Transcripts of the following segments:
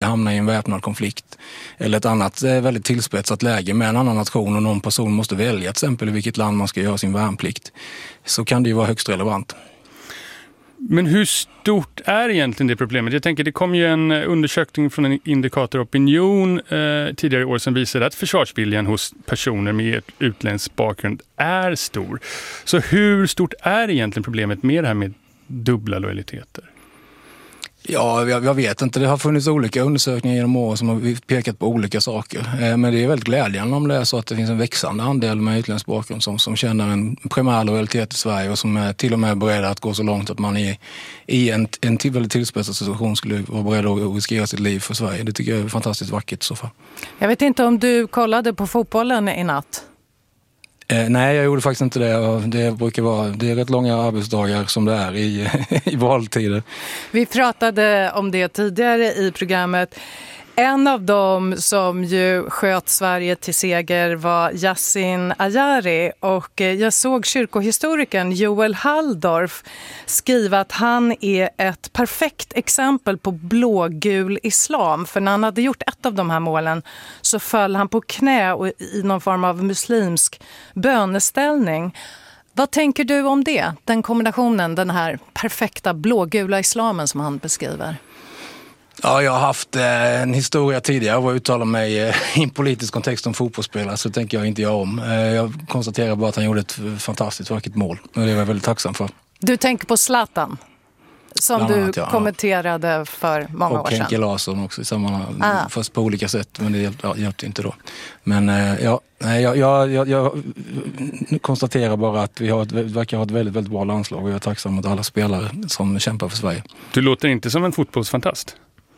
hamna i en väpnad konflikt eller ett annat väldigt tillspetsat läge med en annan nation och någon person måste välja till exempel i vilket land man ska göra sin värnplikt, så kan det ju vara högst relevant. Men hur stort är egentligen det problemet? Jag tänker, det kom ju en undersökning från en indikator opinion tidigare i år som visade att försvarsviljan hos personer med utländsk bakgrund är stor. Så hur stort är egentligen problemet med det här med dubbla lojaliteter? Ja, jag vet inte. Det har funnits olika undersökningar genom år som har pekat på olika saker. Men det är väldigt glädjande om det är så att det finns en växande andel med utländsk bakgrund som känner en primär lojalitet i Sverige och som är till och med beredda att gå så långt att man i en väldigt tillspetsad situation skulle vara beredd att riskera sitt liv för Sverige. Det tycker jag är fantastiskt vackert i så fall. Jag vet inte om du kollade på fotbollen i natt? Nej, jag gjorde faktiskt inte det. Det är rätt långa arbetsdagar som det är i valtider. Vi pratade om det tidigare i programmet. En av dem som ju sköt Sverige till seger var Yasin Ayari, och jag såg kyrkohistorikern Joel Halldorf skriva att han är ett perfekt exempel på blågul islam. För när han hade gjort ett av de här målen så föll han på knä och i någon form av muslimsk böneställning. Vad tänker du om det? Den kombinationen, den här perfekta blågula islamen som han beskriver. Ja, jag har haft en historia tidigare och uttalar mig i en politisk kontext om fotbollsspelare, så tänker jag inte göra om. Jag konstaterar bara att han gjorde ett fantastiskt vackert mål och det var jag väldigt tacksam för. Du tänker på Zlatan som annat, du kommenterade för många år sedan. Och Henke Larsson också i sammanhang, fast på olika sätt, men det hjälpte inte då. Men jag konstaterar bara att vi verkar ha ett väldigt, väldigt bra landslag och jag är tacksam mot alla spelare som kämpar för Sverige. Du låter inte som en fotbollsfantast.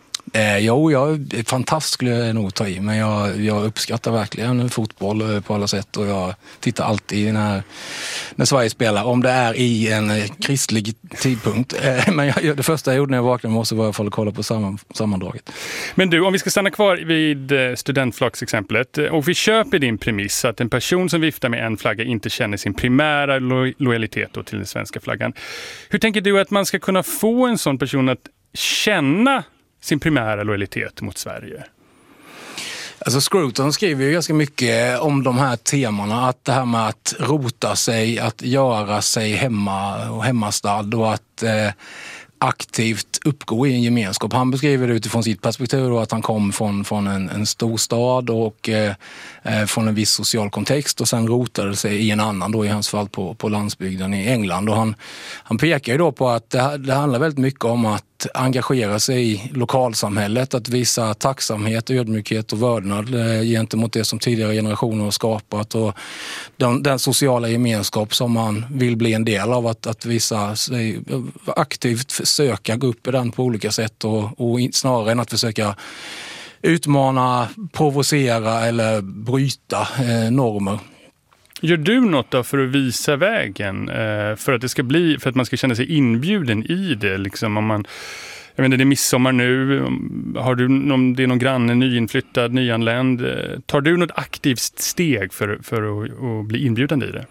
Fantast skulle jag nog ta i, men jag uppskattar verkligen fotboll på alla sätt och jag tittar alltid när Sverige spelar, om det är i en kristlig tidpunkt. Men det första jag gjorde när jag vaknade måste vara i alla fall att kolla på sammandraget. Men du, om vi ska stanna kvar vid studentflagsexemplet och vi köper din premiss att en person som viftar med en flagga inte känner sin primära lojalitet till den svenska flaggan. Hur tänker du att man ska kunna få en sån person att känna sin primära lojalitet mot Sverige? Alltså Scruton skriver ju ganska mycket om de här temana, att det här med att rota sig, att göra sig hemma och hemmastad och att aktivt uppgå i en gemenskap. Han beskriver det utifrån sitt perspektiv då, att han kom från en stor stad och från en viss social kontext och sen rotade sig i en annan, då i hans fall på landsbygden i England. Och han pekar ju då på att det handlar väldigt mycket om att engagera sig i lokalsamhället, att visa tacksamhet, ödmjukhet och vördnad gentemot det som tidigare generationer har skapat och den sociala gemenskap som man vill bli en del av, att visa sig aktivt försöka gå upp i den på olika sätt och snarare än att försöka utmana, provocera eller bryta normer. Gör du något då för att visa vägen för att man ska känna sig inbjuden i det, liksom jag vet inte, det är midsommar nu, har du om det är någon granne, nyinflyttad, nyanländ, tar du något aktivt steg för att bli inbjuden i det?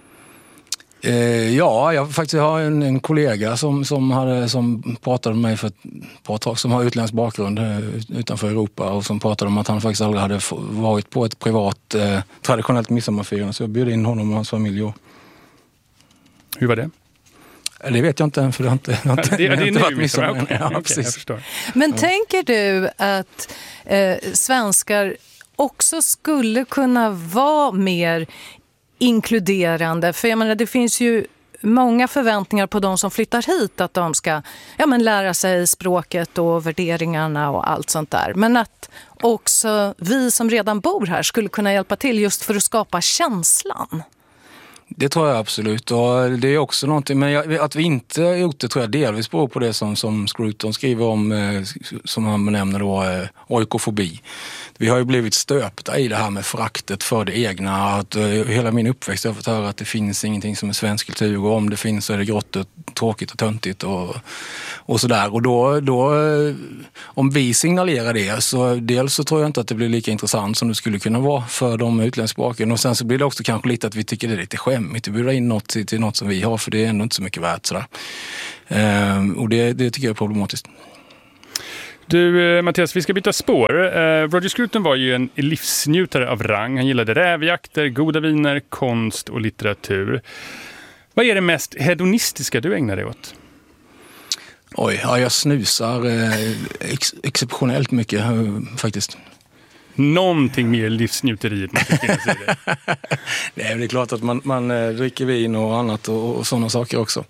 Ja, jag faktiskt har en kollega som pratade med mig för ett par tag, som har utländsk bakgrund utanför Europa och som pratade om att han faktiskt aldrig hade varit på ett privat traditionellt midsommarfirande, så jag bjöd in honom och hans familj. Hur var det? Det vet jag inte, för det har inte varit midsommar. Okay. Ja, okay, jag förstår. Men tänker du att svenskar också skulle kunna vara mer inkluderande? För jag menar, det finns ju många förväntningar på de som flyttar hit att de ska lära sig språket och värderingarna och allt sånt där. Men att också vi som redan bor här skulle kunna hjälpa till just för att skapa känslan. Det tror jag absolut, och det är också någonting, men att vi inte har gjort det tror jag delvis beror på det som Scruton skriver om, som han benämner då oikofobi. Vi har ju blivit stöpta i det här med föraktet för det egna, att hela min uppväxt har fått höra att det finns ingenting som är svensk kultur, och om det finns så är det grått och tråkigt och töntigt och sådär. Och då om vi signalerar det, så dels så tror jag inte att det blir lika intressant som det skulle kunna vara för de utländska bakgrund, och sen så blir det också kanske lite att vi tycker det är lite skämmigt att bjuda in något till något som vi har, för det är ändå inte så mycket värt sådär. Och det tycker jag är problematiskt. Du, Mattias, vi ska byta spår. Roger Scruton var ju en livsnjutare av rang. Han gillade rävjakter, goda viner, konst och litteratur. Vad är det mest hedonistiska du ägnar dig åt? Oj, ja, jag snusar exceptionellt mycket faktiskt. Någonting mer livsnjuteriet måste finnas i det. Nej, det är klart att man dricker vin och annat och sådana saker också.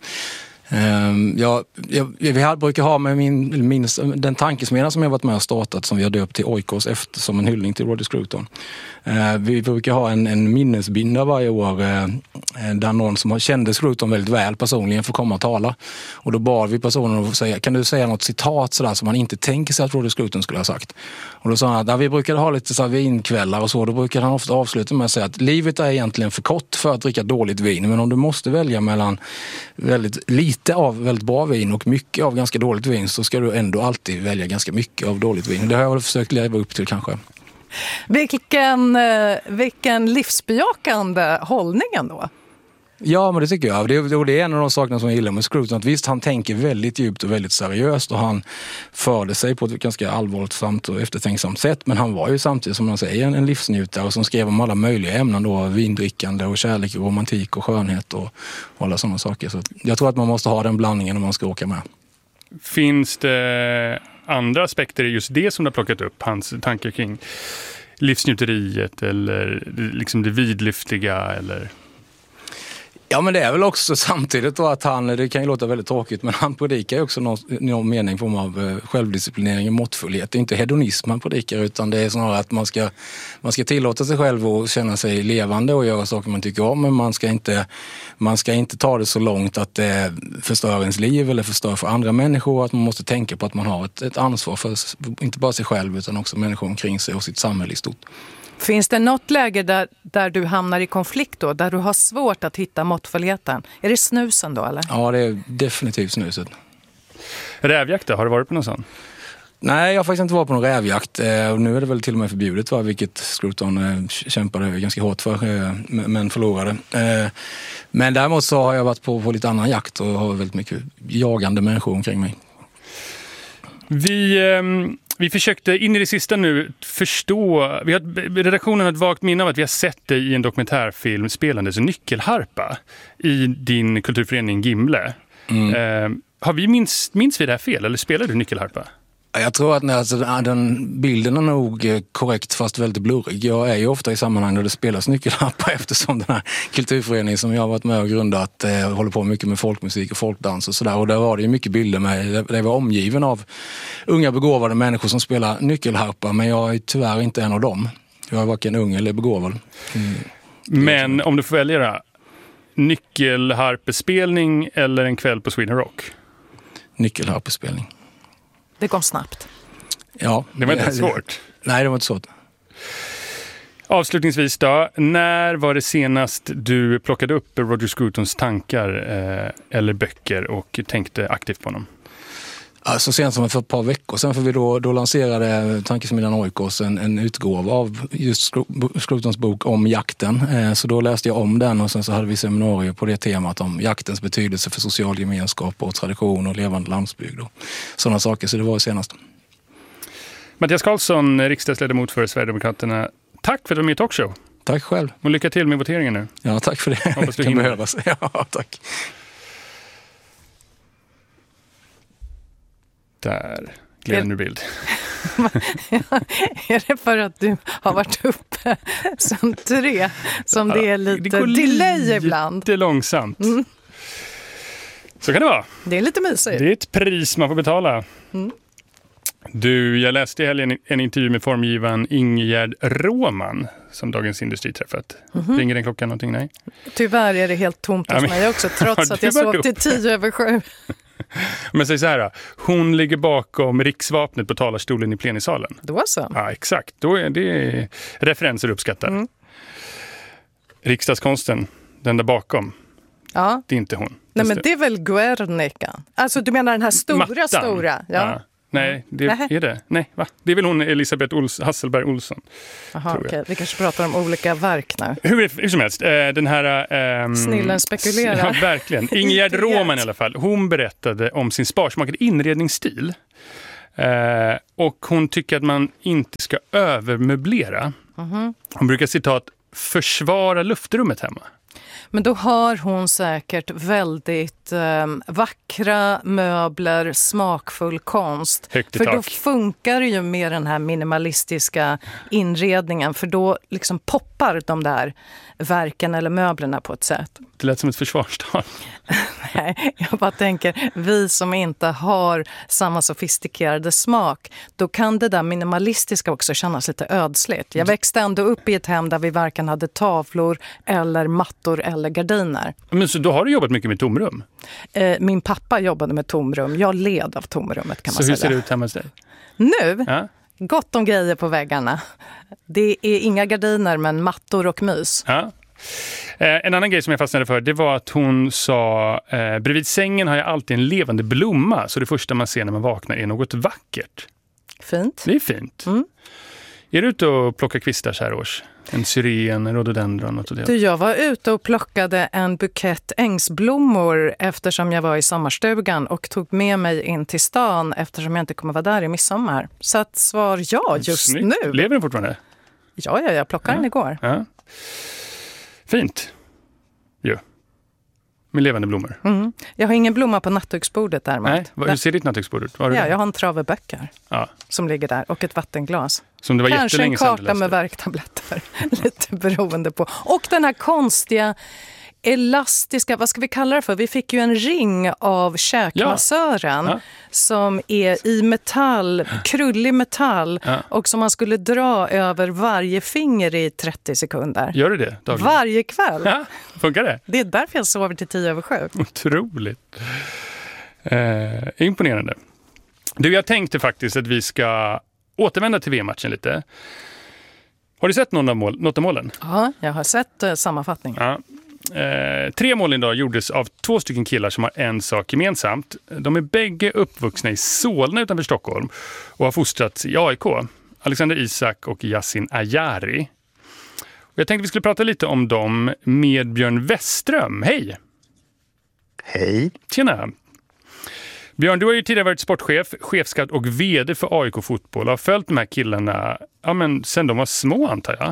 Vi brukar ha med den tankesmedjan som jag varit med och startat, som vi har döpt till Oikos efter, som en hyllning till Roger Scruton. Vi brukar ha en minnesbinda varje år där någon som kände Scruton väldigt väl personligen får komma och tala. Och då bad vi personen att säga, kan du säga något citat sådär som man inte tänker sig att Roger Scruton skulle ha sagt? Och då sa han att vi brukade ha lite så här vinkvällar och så, då brukar han ofta avsluta med att säga att livet är egentligen för kort för att dricka dåligt vin, men om du måste välja mellan väldigt lite av väldigt bra vin och mycket av ganska dåligt vin, så ska du ändå alltid välja ganska mycket av dåligt vin. Det har jag väl försökt leva upp till kanske. Vilken livsbejakande hållning ändå. Ja, men det tycker jag. Det är en av de sakerna som jag gillar med Scruton. Att visst, han tänker väldigt djupt och väldigt seriöst, och han förde sig på ett ganska allvarsamt och eftertänksamt sätt. Men han var ju samtidigt, som man säger, en livsnjutare som skrev om alla möjliga ämnen då, vindrickande och kärlek och romantik och skönhet och alla sådana saker. Så jag tror att man måste ha den blandningen om man ska åka med. Finns det andra aspekter i just det som du har plockat upp? Hans tankar kring livsnjuteriet eller liksom det vidlyftiga eller... Ja, men det är väl också samtidigt då att det kan ju låta väldigt tråkigt, men han predikar ju också någon mening form av självdisciplinering och måttfullhet. Det är inte hedonism han predikar, utan det är snarare att man ska tillåta sig själv och känna sig levande och göra saker man tycker om, men man ska inte ta det så långt att det förstör ens liv eller förstör för andra människor, att man måste tänka på att man har ett ansvar för inte bara sig själv utan också människor omkring sig och sitt samhälle i stort. Finns det något läge där du hamnar i konflikt då, där du har svårt att hitta måttfullheten? Är det snusen då, eller? Ja, det är definitivt snuset. Rävjakt då? Har du varit på någon sån? Nej, jag har faktiskt inte varit på någon rävjakt. Nu är det väl till och med förbjudet, vilket Scruton kämpade ganska hårt för, men förlorade. Men däremot så har jag varit på lite annan jakt och har väldigt mycket jagande människor omkring mig. Vi försökte in i det sista nu förstå, redaktionen har ett vagt minne av att vi har sett dig i en dokumentärfilm spelandes nyckelharpa i din kulturförening Gimle. Har vi minns vi det här fel, eller spelar du nyckelharpa? Jag tror att den bilden är nog korrekt fast väldigt blurrig. Jag är ju ofta i sammanhang där det spelas nyckelharpa, eftersom den här kulturföreningen som jag har varit med och grundat håller på mycket med folkmusik och folkdans och sådär. Och där var det ju mycket bilder med, det var omgiven av unga begåvade människor som spelar nyckelharpa, men jag är tyvärr inte en av dem. Jag är varken ung eller begåvad. Men om du får välja, nyckelharpespelning eller en kväll på Sweden Rock? Nyckelharpespelning. Det kom snabbt. Ja. Det var inte svårt. Nej, det var inte svårt. Avslutningsvis då, när var det senast du plockade upp Roger Scrutons tankar eller böcker och tänkte aktivt på dem? Så sent som för ett par veckor sedan, för vi då lanserade Tankesmedjan Oikos en utgåva av just Scrutons bok om jakten. Så då läste jag om den och sen så hade vi seminarier på det temat om jaktens betydelse för social gemenskap och tradition och levande landsbygd och sådana saker. Så det var senast. Mattias Karlsson, riksdagsledamot för Sverigedemokraterna. Tack för att du var med i Talkshow. Tack själv. Och lycka till med voteringen nu. Ja, tack för det. Hoppas du kan behövas. Ja, tack. Där, glädjande bild. Är det för att du har varit uppe sen 3 som det är lite det går delay ibland? Lite långsamt. Så kan det vara. Det är lite mysigt. Det är ett pris man får betala. Du, jag läste i helgen en intervju med formgivaren Ingegerd Råman som Dagens Industri träffat. Ringer den klockan någonting? Nej. Tyvärr är det helt tomt hos mig också, trots att jag sov till 7:10. Men säg så här, hon ligger bakom riksvapnet på talarstolen i plenisalen. Då så. Ja, exakt. Då är det referenser uppskattar. Riksdagskonsten, den där bakom. Ja. Det är inte hon. Nej, men det är väl Guernica. Alltså du menar den här stora? Ja. Nej, det är det. Nej, va? Det är väl hon Elisabeth Hasselberg Olsson. Jaha, okej. Vi kanske pratar om olika verk nu. Hur som helst, den här... Snillen spekulerar. Ja, verkligen. Ingegerd Råman i alla fall. Hon berättade om sin sparsmakade inredningsstil. Och hon tycker att man inte ska övermöblera. Hon brukar citat försvara luftrummet hemma. Men då har hon säkert väldigt vackra möbler, smakfull konst. Högt i för tak. då funkar det ju med den här minimalistiska inredningen. För då liksom poppar de där verken eller möblerna på ett sätt. Det lät som ett försvarstal. Nej, jag bara tänker, vi som inte har samma sofistikerade smak, då kan det där minimalistiska också kännas lite ödsligt. Jag växte ändå upp i ett hem där vi varken hade tavlor eller mattor eller gardiner. Men så då har du jobbat mycket med tomrum? Min pappa jobbade med tomrum. Jag led av tomrummet, kan man säga. Så hur ser det ut hemma hos dig? Nu? Ja. Gott om grejer på väggarna. Det är inga gardiner, men mattor och mys. Ja. En annan grej som jag fastnade för, det var att hon sa bredvid sängen har jag alltid en levande blomma, så det första man ser när man vaknar är något vackert. Fint. Det är fint. Är du ute och plockar kvistar så här års? En syren, en rhododendron, något sådär? Jag var ute och plockade en bukett ängsblommor eftersom jag var i sommarstugan och tog med mig in till stan eftersom jag inte kommer vara där i midsommar. Så att svar ja, just Snyggt. nu. Lever den fortfarande? Ja, jag plockade den igår. Ja. Fint. Ja. Med levande blommor. Jag har ingen blomma på nattduksbordet däremot. Nej, hur ser ditt nattduksbord ut? Jag har en trave böcker Ja. som ligger där och ett vattenglas. Som det var kanske en jättelänge sedan du karta läste. med värktabletter. Lite beroende på. Och den här konstiga elastiska, vad ska vi kalla det för? Vi fick ju en ring av käkmassören som är i metall, krullig metall och som man skulle dra över varje finger i 30 sekunder. Gör du det dagligen? Varje kväll. Ja, funkar det? Det är därför jag sover till 7:10. Otroligt. Imponerande. Du, jag tänkte faktiskt att vi ska återvända till VM-matchen lite. Har du sett något av målen? Ja, jag har sett sammanfattningen. Ja. 3 mål idag gjordes av 2 stycken killar som har en sak gemensamt. De är bägge uppvuxna i Solna utanför Stockholm och har fostrats i AIK. Alexander Isak och Yassin Ayari. Och jag tänkte vi skulle prata lite om dem med Björn Westström. Hej! Hej! Tjena! Björn, du har ju tidigare varit sportchef, chefskatt och vd för AIK Fotboll och har följt de här killarna sen de var små, antar jag.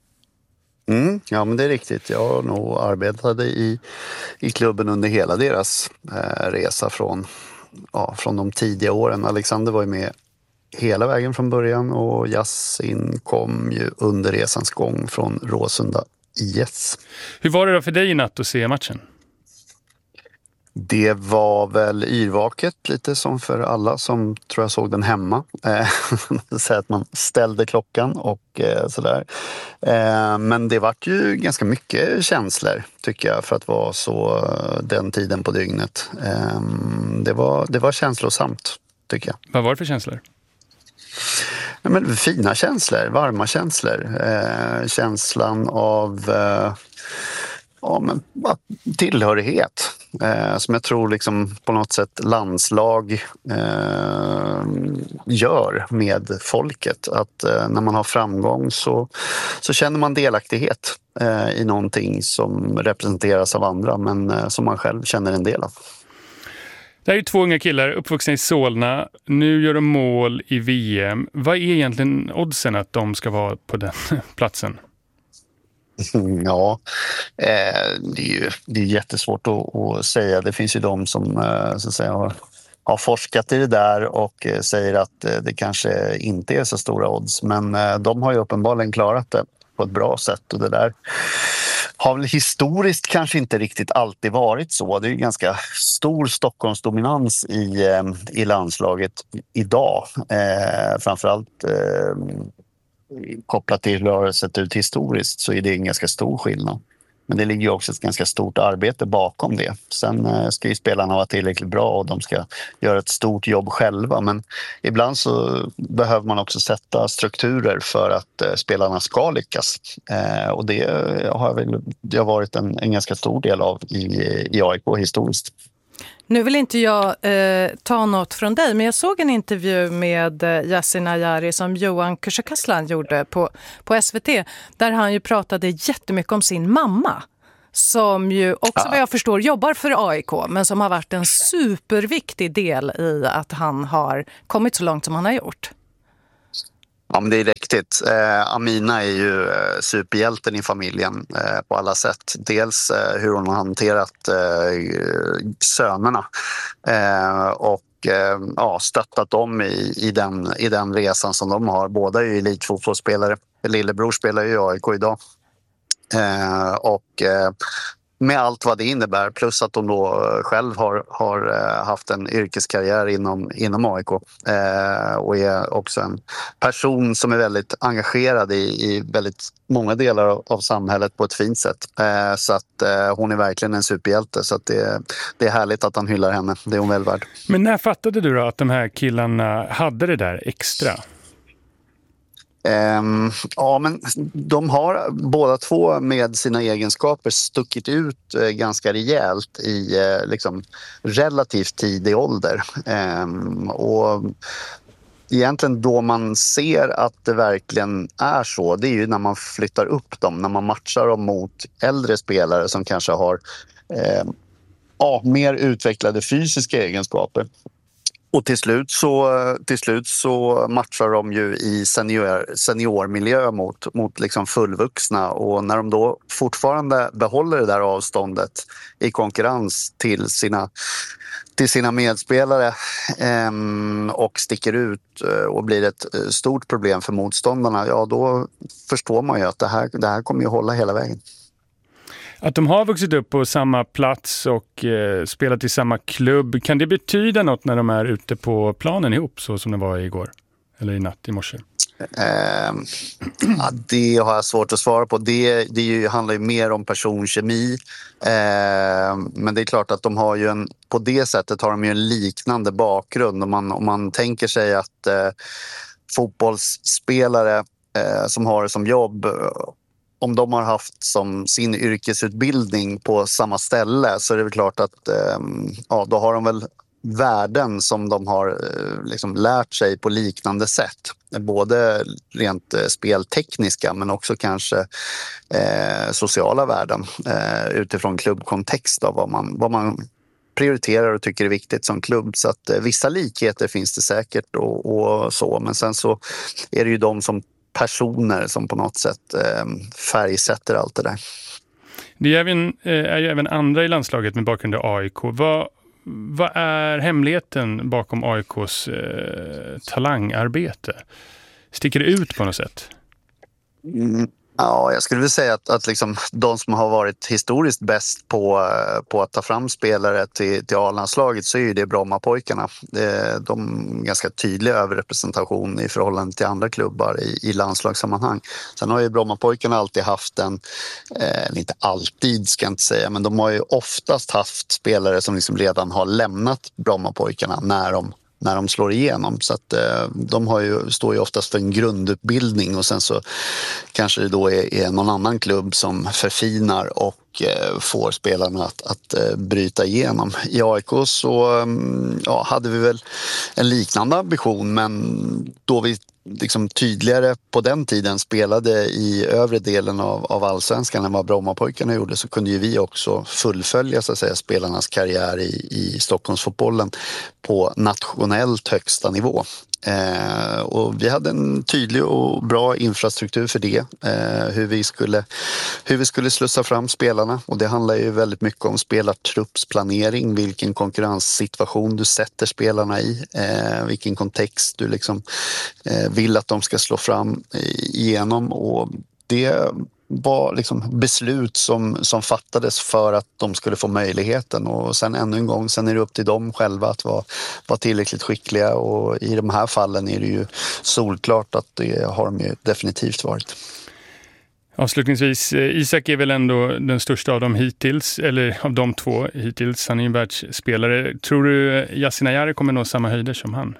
Ja, men det är riktigt. Jag har nog arbetade i klubben under hela deras resa från de tidiga åren. Alexander var ju med hela vägen från början och Yassin kom ju under resans gång från Råsunda IS. Hur var det då för dig i natt att se matchen? Det var väl yrvaket, lite som för alla som tror jag såg den hemma. Så att man ställde klockan och sådär. Men det var ju ganska mycket känslor, tycker jag, för att vara så den tiden på dygnet. Det var känslosamt, tycker jag. Vad var det för känslor? Ja, men fina känslor, varma känslor. Känslan av... tillhörighet som jag tror liksom på något sätt landslag gör med folket. Att när man har framgång så känner man delaktighet i någonting som representeras av andra men som man själv känner en del av. Det här är 2 unga killar uppvuxna i Solna. Nu gör de mål i VM. Vad är egentligen oddsen att de ska vara på den platsen? Ja, det är jättesvårt att säga. Det finns ju de som så att säga, har forskat i det där och säger att det kanske inte är så stora odds. Men de har ju uppenbarligen klarat det på ett bra sätt och det där har väl historiskt kanske inte riktigt alltid varit så. Det är ju ganska stor Stockholmsdominans i landslaget idag. Framförallt kopplat till hur det har sett ut historiskt så är det en ganska stor skillnad. Men det ligger ju också ett ganska stort arbete bakom det. Sen ska ju spelarna vara tillräckligt bra och de ska göra ett stort jobb själva. Men ibland så behöver man också sätta strukturer för att spelarna ska lyckas. Och det har varit en ganska stor del av i AIK historiskt. Nu vill inte jag ta något från dig, men jag såg en intervju med Yassin Ayari som Johan Kücükaslan gjorde på SVT, där han ju pratade jättemycket om sin mamma. som ju också vad jag förstår jobbar för AIK, men som har varit en superviktig del i att han har kommit så långt som han har gjort. Ja, men det är riktigt. Amina är ju superhjälten i familjen på alla sätt. Dels hur hon har hanterat sönerna och stöttat dem i den resan som de har. Båda är ju elitfotbollsspelare. Lillebror spelar ju i AIK idag. Med allt vad det innebär, plus att de då själv har haft en yrkeskarriär inom AIK och är också en person som är väldigt engagerad i väldigt många delar av samhället på ett fint sätt. Så att hon är verkligen en superhjälte, så att det är härligt att han hyllar henne. Det är hon väl värd. Men när fattade du då att de här killarna hade det där extra? Men de har båda två med sina egenskaper stuckit ut ganska rejält i relativt tidig ålder. Och egentligen då man ser att det verkligen är så, det är ju när man flyttar upp dem, när man matchar dem mot äldre spelare som kanske har mer utvecklade fysiska egenskaper. Och till slut så matchar de ju i seniormiljö mot liksom fullvuxna, och när de då fortfarande behåller det där avståndet i konkurrens till sina medspelare och sticker ut och blir ett stort problem för motståndarna, ja då förstår man ju att det här kommer ju hålla hela vägen. Att de har vuxit upp på samma plats och spelat i samma klubb, kan det betyda något när de är ute på planen ihop, så som det var igår? Eller i natt, i morse? Det har jag svårt att svara på. Det handlar ju mer om personkemi. Men det är klart att de har ju på det sättet har de ju en liknande bakgrund. Om man tänker sig att fotbollsspelare som har det som jobb, om de har haft som sin yrkesutbildning på samma ställe, så är det väl klart att då har de väl värden som de har lärt sig på liknande sätt. Både rent speltekniska men också kanske sociala värden utifrån klubbkontext av vad man prioriterar och tycker är viktigt som klubb. Så att vissa likheter finns det säkert och så, men sen så är det ju de som personer som på något sätt färgsätter allt det där. Det är ju även andra i landslaget med bakgrund i AIK. Vad är hemligheten bakom AIKs talangarbete? Sticker det ut på något sätt? Ja, jag skulle vilja säga att de som har varit historiskt bäst på att ta fram spelare till A-landslaget, så är ju det Brommapojkarna. De är ganska tydlig överrepresentation i förhållande till andra klubbar i landslagssammanhang. Sen har ju Brommapojkarna alltid haft inte alltid ska jag inte säga, men de har ju oftast haft spelare som redan har lämnat Brommapojkarna när de slår igenom, så att de står ju oftast för en grundutbildning, och sen så kanske det då är någon annan klubb som förfinar och får spelarna att bryta igenom. I AIK så hade vi väl en liknande ambition, men då vi tydligare på den tiden spelade i övre delen av allsvenskan än vad Brommapojkarna gjorde, så kunde ju vi också fullfölja så att säga spelarnas karriär i Stockholmsfotbollen på nationellt högsta nivå. Och vi hade en tydlig och bra infrastruktur för det, hur vi skulle slussa fram spelarna, och det handlar ju väldigt mycket om spelartruppsplanering, vilken konkurrenssituation du sätter spelarna i, vilken kontext du vill att de ska slå fram igenom, och det var beslut som fattades för att de skulle få möjligheten, och sen ännu en gång, sen är det upp till dem själva att vara tillräckligt skickliga, och i de här fallen är det ju solklart att det har de ju definitivt varit. Avslutningsvis, Isak är väl ändå den största av dem hittills, eller av de två hittills. Han är ju en världsspelare. Tror du Yasin Ayari kommer nå samma höjder som han?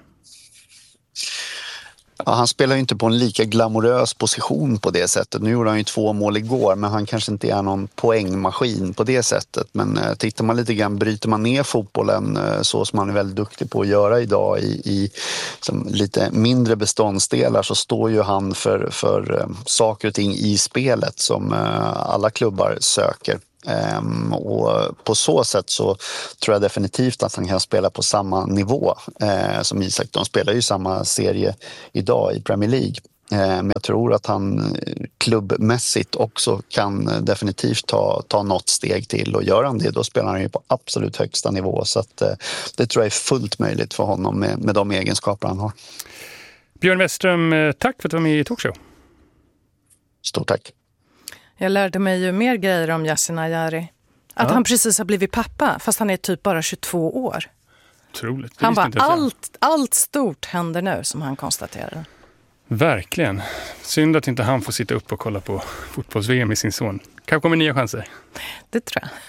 Ja, han spelar ju inte på en lika glamorös position på det sättet. Nu gjorde han ju 2 mål igår, men han kanske inte är någon poängmaskin på det sättet. Men tittar man lite grann, bryter man ner fotbollen så som man är väldigt duktig på att göra idag i lite mindre beståndsdelar, så står ju han för saker och ting i spelet som alla klubbar söker. Och på så sätt så tror jag definitivt att han kan spela på samma nivå som Isak. De spelar ju samma serie idag i Premier League. Men jag tror att han klubbmässigt också kan definitivt ta något steg till, och gör han det, då spelar han ju på absolut högsta nivå. Så att, det tror jag är fullt möjligt för honom med de egenskaper han har. Björn Westström, tack för att du var med i Talkshow. Stort tack. Jag lärde mig ju mer grejer om Yasin Ayari. Att han precis har blivit pappa, fast han är typ bara 22 år. Otroligt. Han bara, allt stort händer nu, som han konstaterade. Verkligen. Synd att inte han får sitta upp och kolla på fotbolls-VM med sin son. Kanske kommer nya chanser. Det tror jag.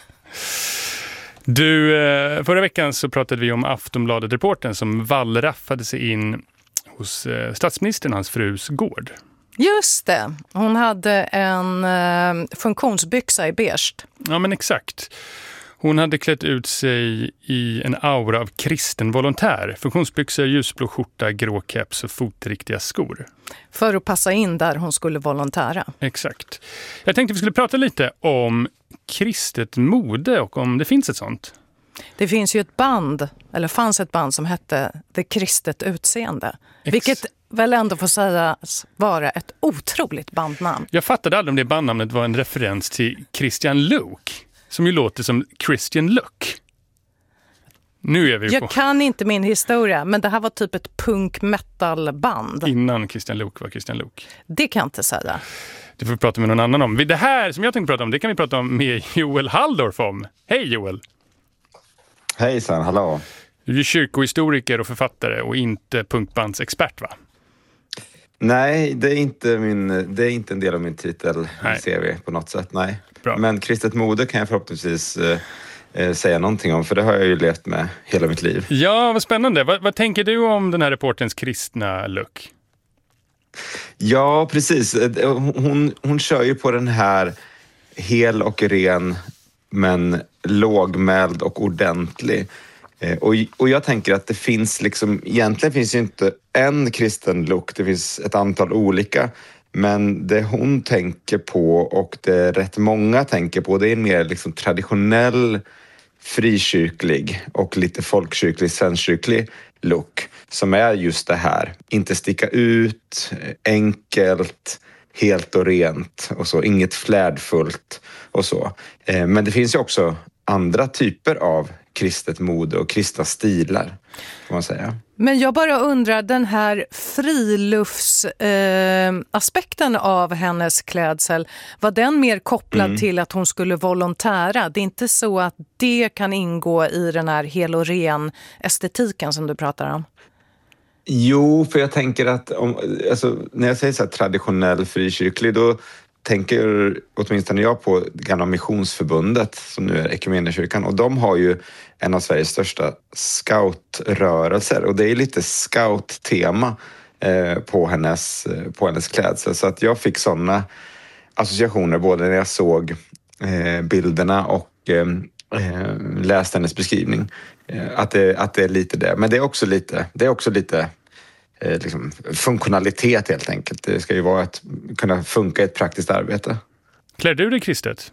Du, förra veckan så pratade vi om Aftonbladet-reporten som wallraffade sig in hos statsministern och hans frus gård. Just det. Hon hade en funktionsbyxa i beige. Ja, men exakt. Hon hade klätt ut sig i en aura av kristen volontär. Funktionsbyxor, ljusblå skjorta, grå keps och fotriktiga skor. För att passa in där hon skulle volontära. Exakt. Jag tänkte vi skulle prata lite om kristet mode och om det finns ett sånt. Det finns ju ett band, eller fanns ett band som hette The Kristet Utseende. Vilket väl ändå får sägas vara ett otroligt bandnamn. Jag fattade aldrig om det bandnamnet var en referens till Christian Luke, som ju låter som Christian Look. Nu är vi Jag kan inte min historia, men det här var typ ett punk-metal-band. Innan Christian Luke var Christian Luke. Det kan jag inte säga. Det får vi prata med någon annan om. Det här som jag tänkte prata om, det kan vi prata om med Joel Halldorf om. Hej Joel! Hejsan, hallå! Du är kyrkohistoriker och författare och inte punkbandsexpert, va? Nej, det är inte en del av min titel i CV på något sätt, nej. Bra. Men kristet mode kan jag förhoppningsvis säga någonting om, för det har jag ju levt med hela mitt liv. Ja, vad spännande. Vad tänker du om den här reportens kristna look? Ja, precis. Hon kör ju på den här hel och ren, men lågmäld och ordentlig. Och jag tänker att det finns egentligen finns ju inte en kristen look, det finns ett antal olika. Men det hon tänker på och det rätt många tänker på, det är en mer traditionell frikyrklig och lite folkkyrklig, svenskkyrklig look. Som är just det här, inte sticka ut, enkelt, helt och rent och så, inget flärdfullt och så. Men det finns ju också andra typer av kristet mode och kristna stilar, kan man säga. Men jag bara undrar, den här friluftsaspekten av hennes klädsel, var den mer kopplad till att hon skulle volontära? Det är inte så att det kan ingå i den här hel och ren estetiken som du pratar om? Jo, för jag tänker att när jag säger så här traditionell frikyrklig, då tänker åtminstone jag på gamla missionsförbundet som nu är Equmeniakyrkan, och de har ju en av Sveriges största scoutrörelser, och det är lite scouttema på hennes klädsel, så att jag fick sådana associationer både när jag såg bilderna och läste hennes beskrivning, att det är lite det, men det är också lite funktionalitet helt enkelt. Det ska ju kunna funka i ett praktiskt arbete. Klär du dig kristet?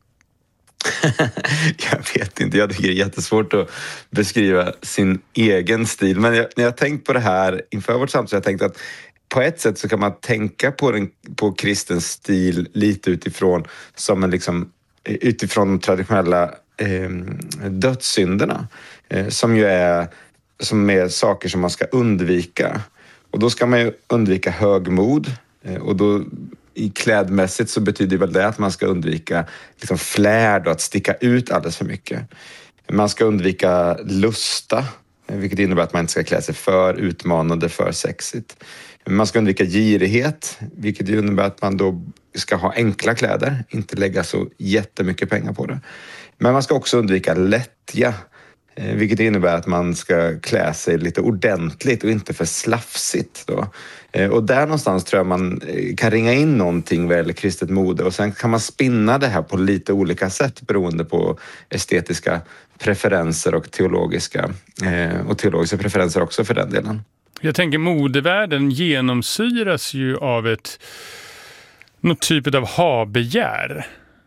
Jag vet inte, jag tycker det är jättesvårt att beskriva sin egen stil. Men när jag har tänkt på det här inför vårt samtal, så har jag tänkt att på ett sätt så kan man tänka på kristens stil lite utifrån utifrån de traditionella dödssynderna, som är saker som man ska undvika. Och då ska man ju undvika högmod, och då i klädmässigt så betyder väl det att man ska undvika flärd och att sticka ut alldeles för mycket. Man ska undvika lusta, vilket innebär att man inte ska klä sig för utmanande, för sexigt. Man ska undvika girighet, vilket innebär att man då ska ha enkla kläder, inte lägga så jättemycket pengar på det. Men man ska också undvika lättja, vilket innebär att man ska klä sig lite ordentligt och inte för slafsigt då. Och där någonstans tror jag man kan ringa in någonting väl kristet mode, och sen kan man spinna det här på lite olika sätt beroende på estetiska preferenser och teologiska preferenser också för den delen. Jag tänker modevärlden genomsyras ju av något typ av habegär.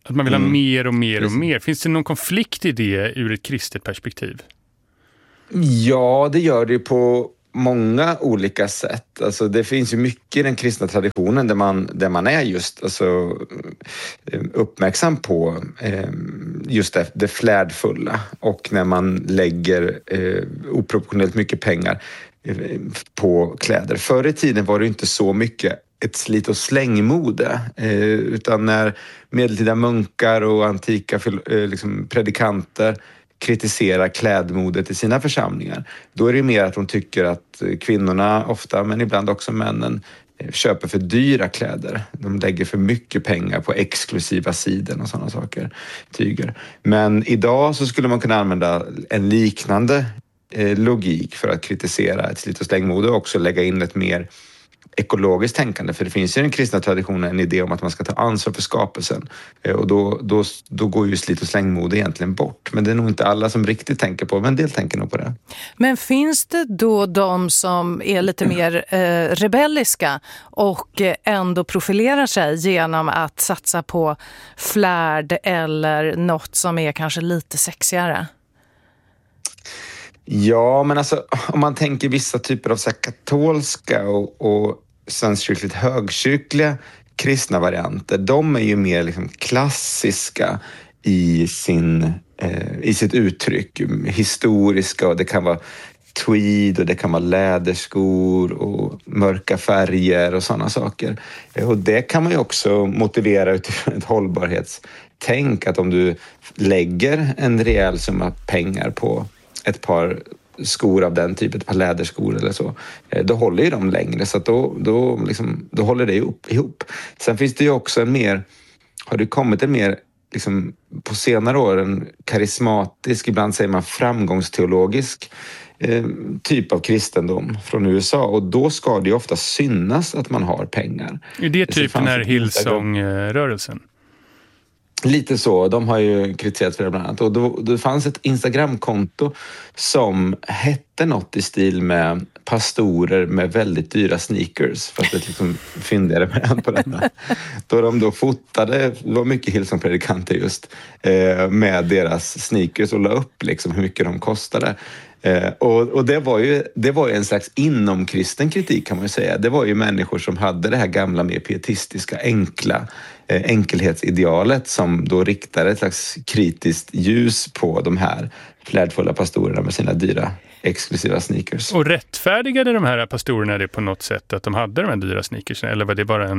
Att man vill ha mer och mer och mer. Finns det någon konflikt i det ur ett kristet perspektiv? Ja, det gör det på många olika sätt. Alltså, det finns ju mycket i den kristna traditionen där man är just uppmärksam på just det flärdfulla, och när man lägger oproportionellt mycket pengar på kläder. Förr i tiden var det inte så mycket ett slit- och slängmode, utan när medeltida munkar och antika predikanter kritiserar klädmodet i sina församlingar, då är det mer att de tycker att kvinnorna ofta, men ibland också männen, köper för dyra kläder. De lägger för mycket pengar på exklusiva siden och sådana saker, tyger. Men idag så skulle man kunna använda en liknande logik för att kritisera ett slit- och slängmode och också lägga in ett mer ekologiskt tänkande, för det finns ju i den kristna traditionen en idé om att man ska ta ansvar för skapelsen, och då går ju slit- och slängmode egentligen bort, men det är nog inte alla som riktigt tänker på, men en del tänker nog på det. Men finns det då de som är lite mer rebelliska och ändå profilerar sig genom att satsa på flärd eller något som är kanske lite sexigare? Ja, men alltså om man tänker vissa typer av så här katolska och svenskyrkligt högkyrkliga kristna varianter, de är ju mer liksom klassiska i sitt uttryck, historiska, och det kan vara tweed och det kan vara läderskor och mörka färger och sådana saker. Och det kan man ju också motivera utifrån ett hållbarhetstänk, att om du lägger en rejäl summa pengar på ett par skor av den typen, ett par läderskor eller så, då håller ju de längre, så att då håller det ihop. Sen finns det ju också har det kommit en mer liksom, på senare år, en karismatisk, ibland säger man framgångsteologisk typ av kristendom från USA, och då ska det ju ofta synas att man har pengar. Är det typ den här Hillsong-rörelsen? Lite så, de har ju kritiserat för det bland annat. Och då fanns ett Instagramkonto som hette något i stil med pastorer med väldigt dyra sneakers, för att det liksom fyndigare med på detta. Då de då fotade, det var mycket Hillsong-predikanter just, med deras sneakers och la upp liksom hur mycket de kostade. Och det var ju en slags inomkristen kritik, kan man ju säga. Det var ju människor som hade det här gamla mer pietistiska, enkelhetsidealet, som då riktade ett slags kritiskt ljus på de här flärdfulla pastorerna med sina dyra exklusiva sneakers. Och rättfärdigade de här pastorerna det på något sätt att de hade de här dyra sneakers, eller var det bara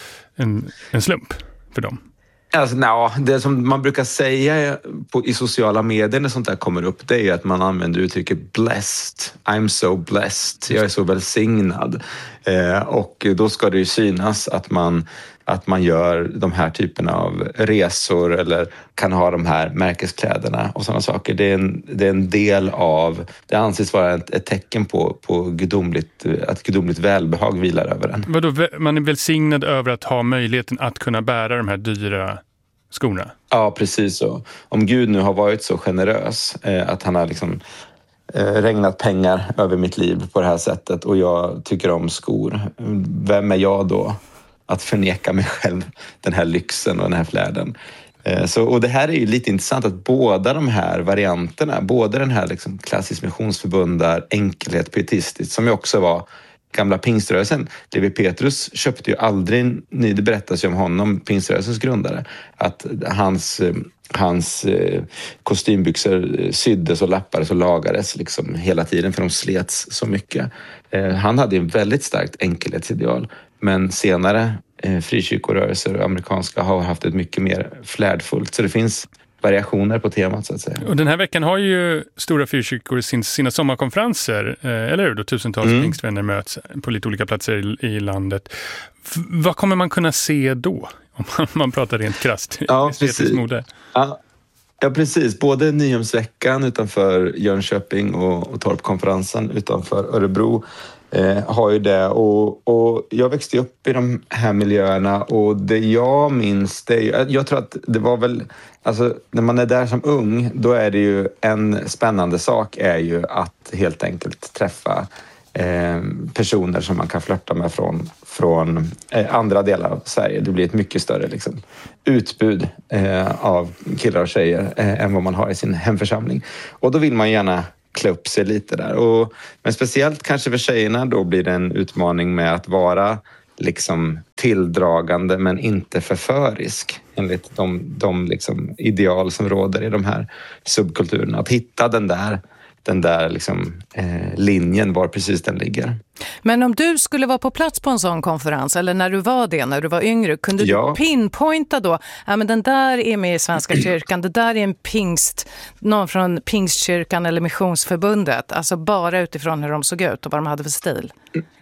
en slump för dem? Alltså, det som man brukar säga i sociala medier när sånt där kommer upp, det är ju att man använder uttrycket blessed. I'm so blessed. Jag är så välsignad. Och då ska det ju synas att man gör de här typerna av resor eller kan ha de här märkeskläderna och sådana saker. Det är en del av, det anses vara ett tecken på att gudomligt välbehag vilar över en. Vadå, man är välsignad över att ha möjligheten att kunna bära de här dyra skorna? Ja, precis så. Om Gud nu har varit så generös att han har liksom regnat pengar över mitt liv på det här sättet, och jag tycker om skor, vem är jag då att förneka mig själv den här lyxen och den här flärden? Och det här är ju lite intressant, att båda de här varianterna, både den här liksom klassisk missionsförbundar, enkelhet, pietistiskt, som ju också var gamla pingströrelsen. Levi Petrus köpte ju aldrig, det berättas ju om honom, pingströrelsens grundare, att hans kostymbyxor syddes och lappades och lagades liksom hela tiden, för de slets så mycket. Han hade en väldigt starkt enkelhetsideal, men senare frikyrkorörelser och amerikanska har haft ett mycket mer flärdfullt, så det finns variationer på temat, så att säga. Och den här veckan har ju stora frikyrkor sina sommarkonferenser, eller hur? Då tusentals pingstvänner möts på lite olika platser i landet. Vad kommer man kunna se då? Om man pratar rent krasst. Ja, precis. Ja, precis. Både Nyhemsveckan utanför Jönköping och Torpkonferensen utanför Örebro har ju det, och jag växte upp i de här miljöerna, och det jag minns, jag tror att det var väl, alltså när man är där som ung, då är det ju en spännande sak är ju att helt enkelt träffa personer som man kan flirta med från andra delar av Sverige. Det blir ett mycket större liksom, utbud av killar och tjejer än vad man har i sin hemförsamling. Och då vill man gärna klä upp sig lite där. Men speciellt kanske för tjejerna då blir det en utmaning med att vara liksom tilldragande men inte förförisk enligt de liksom ideal som råder i de här subkulturerna. Att hitta den där liksom, linjen var precis den ligger. Men om du skulle vara på plats på en sån konferens, eller när du var yngre, kunde du pinpointa då, men den där är med i Svenska kyrkan, det där är en pingst, någon från Pingstkyrkan eller Missionsförbundet, alltså bara utifrån hur de såg ut och vad de hade för stil?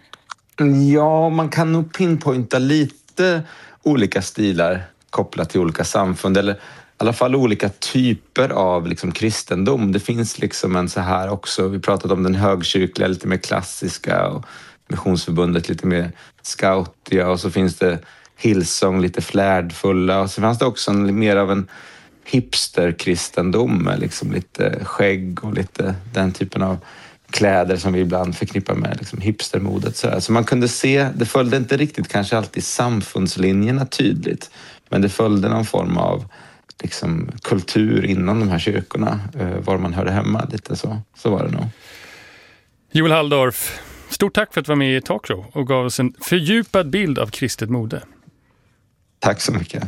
Ja, man kan nog pinpointa lite olika stilar kopplat till olika samfund, eller i alla fall olika typer av liksom kristendom. Det finns liksom en så här också, vi pratade om den högkyrkliga, lite mer klassiska, och Missionsförbundet lite mer scoutiga, och så finns det Hillsong, lite flärdfulla, och så fanns det också mer av en hipster-kristendom med liksom lite skägg och lite den typen av kläder som vi ibland förknippar med liksom hipstermodet. Så man kunde se, det följde inte riktigt kanske alltid samfundslinjerna tydligt, men det följde någon form av liksom kultur inom de här kyrkorna, var man hörde hemma, lite så var det nog. Joel Halldorf, stort tack för att du var med i Talkshow och gav oss en fördjupad bild av kristet mode. Tack så mycket.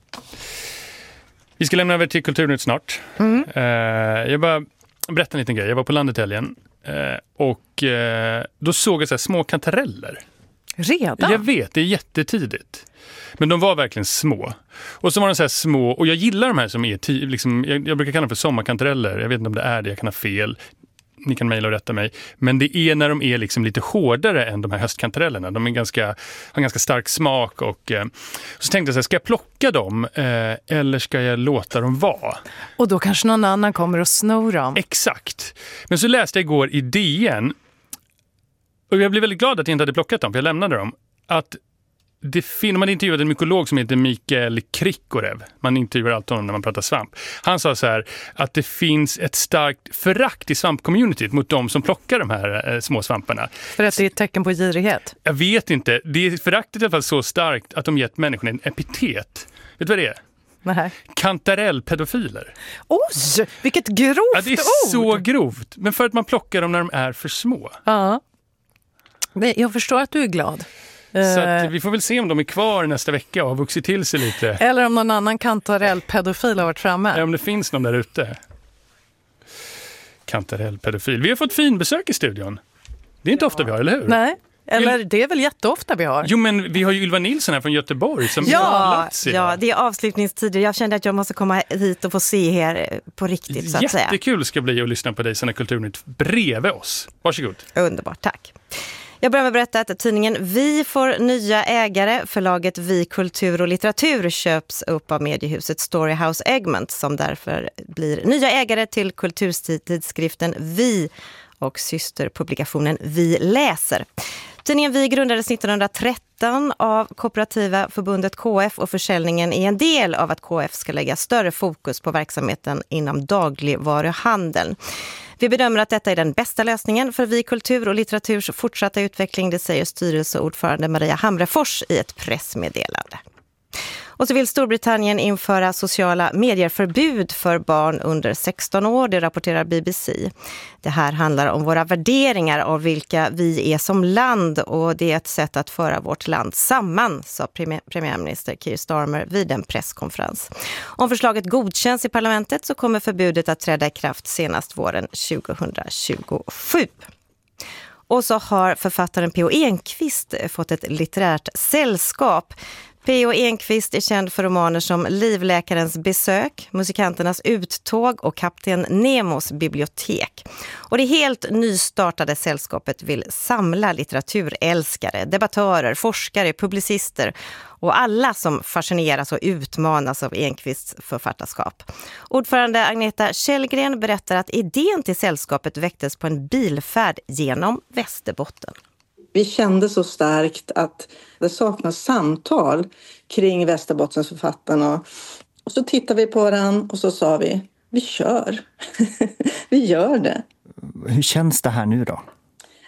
Vi ska lämna över till Kulturnytt snart. Jag bara berätta en liten grej. Jag var på landet i helgen och då såg jag så här små kantareller. Redan? Jag vet, det är jättetidigt. Men de var verkligen små. Och så var de så här små, och jag gillar de här som är liksom, jag brukar kalla dem för sommarkantareller. Jag vet inte om det är det, jag kan ha fel. Ni kan mejla och rätta mig. Men det är när de är liksom lite hårdare än de här höstkantarellerna. De är har en ganska stark smak. Och så tänkte jag så här, ska jag plocka dem eller ska jag låta dem vara? Och då kanske någon annan kommer och snor dem. Exakt. Men så läste jag igår i DN, och jag blev väldigt glad att jag inte hade plockat dem, för jag lämnade dem, att man intervjuade en mykolog som heter Mikael Krikorev. Man intervjuar alltid honom när man pratar svamp. Han sa så här att det finns ett starkt förakt i svampcommunityt mot de som plockar de här små svamparna. För att det är ett tecken på girighet? Jag vet inte. Det är föraktet i alla fall så starkt att de gett människorna en epitet. Vet du vad det är? Nej. Kantarellpedofiler. Oj, vilket grovt ord! Ja, det är så grovt. Men för att man plockar dem när de är för små. Ja. Jag förstår att du är glad. Så att vi får väl se om de är kvar nästa vecka och har vuxit till sig lite. Eller om någon annan kantarellpedofil har varit framme. Ja, om det finns någon där ute. Kantarellpedofil. Vi har fått fin besök i studion. Det är inte ofta vi har, eller hur? Nej, eller det är väl jätteofta vi har. Jo, men vi har ju Ylva Nilsson här från Göteborg som har plats idag. Ja, det är avslutningstider. Jag kände att jag måste komma hit och få se er på riktigt, så att säga. Jättekul ska bli att lyssna på dig sen Kulturnytt bredvid oss. Varsågod. Underbart, tack. Jag börjar med att berätta att tidningen Vi får nya ägare. Förlaget Vi kultur och litteratur köps upp av mediehuset Storyhouse Egmont, som därför blir nya ägare till kulturtidskriften Vi och systerpublikationen Vi läser. Tidningen Vi grundades 1913 av Kooperativa förbundet KF, och försäljningen är en del av att KF ska lägga större fokus på verksamheten inom dagligvaruhandeln. Vi bedömer att detta är den bästa lösningen för Vi kultur och litteraturs fortsatta utveckling, det säger styrelseordförande Maria Hamrefors i ett pressmeddelande. Och så vill Storbritannien införa sociala medier-förbud för barn under 16 år, det rapporterar BBC. Det här handlar om våra värderingar av vilka vi är som land, och det är ett sätt att föra vårt land samman, sa premiärminister Keir Starmer vid en presskonferens. Om förslaget godkänns i parlamentet så kommer förbudet att träda i kraft senast våren 2027. Och så har författaren P.O. Enquist fått ett litterärt sällskap. P.O. Enquist är känd för romaner som Livläkarens besök, Musikanternas uttåg och Kapten Nemos bibliotek. Och det helt nystartade sällskapet vill samla litteraturälskare, debattörer, forskare, publicister och alla som fascineras och utmanas av Enquists författarskap. Ordförande Agneta Källgren berättar att idén till sällskapet väcktes på en bilfärd genom Västerbotten. Vi kände så starkt att det saknas samtal kring Västerbottens författarna. Och så tittade vi på varandra och så sa vi kör. Vi gör det. Hur känns det här nu då?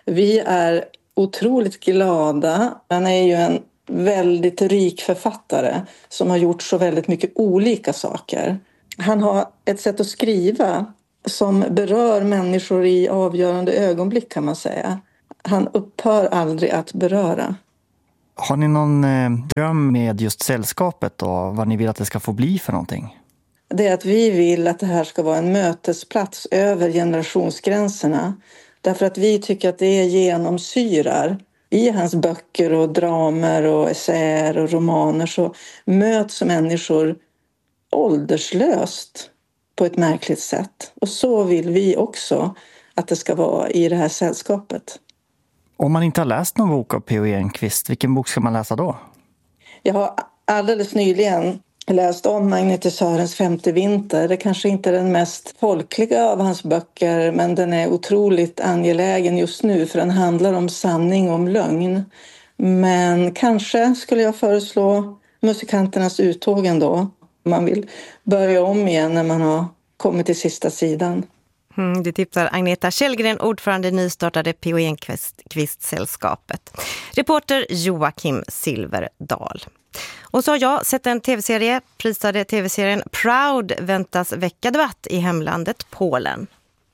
Vi är otroligt glada. Han är ju en väldigt rik författare som har gjort så väldigt mycket olika saker. Han har ett sätt att skriva som berör människor i avgörande ögonblick, kan man säga. Han upphör aldrig att beröra. Har ni någon dröm med just sällskapet och vad ni vill att det ska få bli för någonting? Det är att vi vill att det här ska vara en mötesplats över generationsgränserna. Därför att vi tycker att det genomsyrar. I hans böcker och dramer och essäer och romaner så möts människor ålderslöst på ett märkligt sätt. Och så vill vi också att det ska vara i det här sällskapet. Om man inte har läst någon bok av P.O. Ehrenqvist, vilken bok ska man läsa då? Jag har alldeles nyligen läst om Magnete Sörens Femte vinter. Det kanske inte är den mest folkliga av hans böcker, men den är otroligt angelägen just nu för den handlar om sanning och om lögn. Men kanske skulle jag föreslå Musikanternas uttåg ändå. Man vill börja om igen när man har kommit till sista sidan. Det tipsar Agneta Källgren, ordförande i nystartade P.O. Ehrenqvist-sällskapet. Reporter Joakim Silverdal. Och så har jag sett en tv-serie, prisade tv-serien Proud väntas väcka debatt i hemlandet Polen.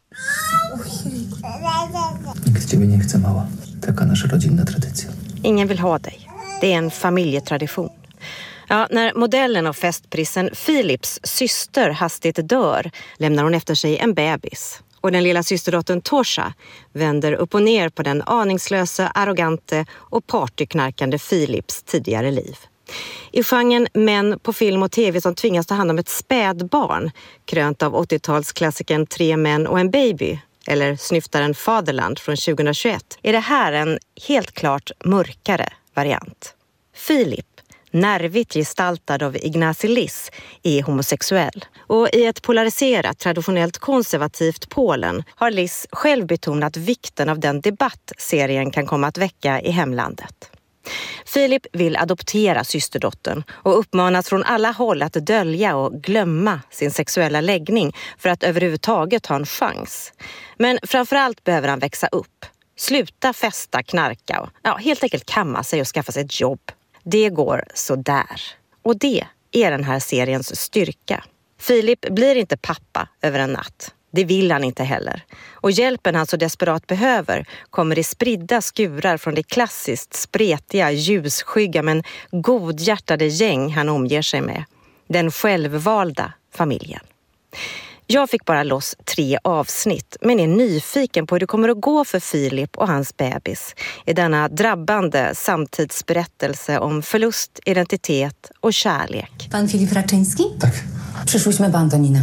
Ingen vill ha dig. Det är en familjetradition. Ja, när modellen och festprisen Philips syster hastigt dör lämnar hon efter sig en bebis. Och den lilla systerdottern Tosha vänder upp och ner på den aningslösa, arrogante och partyknarkande Philips tidigare liv. I genren män på film och tv som tvingas ta hand om ett spädbarn, krönt av 80-talsklassikern 3 män och en baby, eller snyftaren Fatherland från 2021, är det här en helt klart mörkare variant. Filip, nervigt gestaltad av Ignacy Liss, är homosexuell. Och i ett polariserat, traditionellt konservativt Polen har Liss själv betonat vikten av den debatt serien kan komma att väcka i hemlandet. Filip vill adoptera systerdottern och uppmanas från alla håll att dölja och glömma sin sexuella läggning för att överhuvudtaget ha en chans. Men framförallt behöver han växa upp, sluta festa, knarka och helt enkelt kamma sig och skaffa sig ett jobb. Det går så där. Och det är den här seriens styrka. Filip blir inte pappa över en natt. Det vill han inte heller. Och hjälpen han så desperat behöver kommer i spridda skurar från det klassiskt spretiga, ljusskygga men godhjärtade gäng han omger sig med. Den självvalda familjen. Jag fick bara loss 3 avsnitt men är nyfiken på hur det kommer att gå för Filip och hans bebis i denna drabbande samtidsberättelse om förlust, identitet och kärlek. Pan Filip Raczyński? Tak. Przyszłyśmy po Antoninę.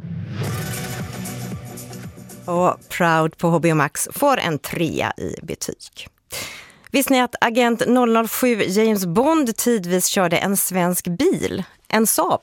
Och Proud på HBO Max får en 3 i betyg. Visste ni att agent 007 James Bond tidvis körde en svensk bil, en Saab?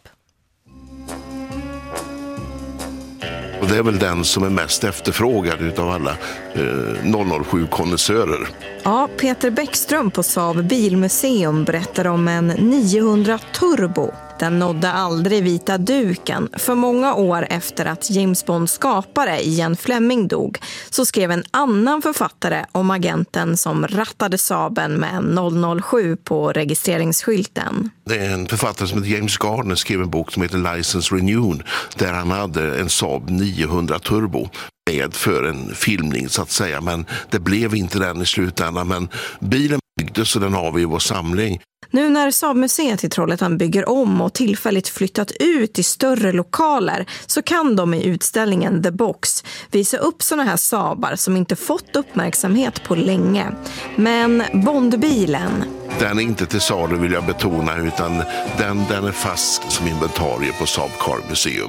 Och det är väl den som är mest efterfrågad utav alla 007-konnässörer. Ja, Peter Bäckström på Saab Bilmuseum berättar om en 900 Turbo. Den nådde aldrig vita duken. För många år efter att James Bonds skapare Ian Fleming dog så skrev en annan författare om agenten som rattade Saaben med 007 på registreringsskylten. Det är en författare som heter James Gardner skrev en bok som heter License Renewed där han hade en Saab 900 Turbo med för en filmning så att säga, men det blev inte den i slutändan, men bilen byggdes så den har vi i vår samling. Nu när Saab-museet i Trollhättan bygger om och tillfälligt flyttat ut i större lokaler så kan de i utställningen The Box visa upp såna här Saabar som inte fått uppmärksamhet på länge. Men Bondbilen... Den är inte till salu vill jag betona, utan den är fast som inventarie på Saab Car Museum.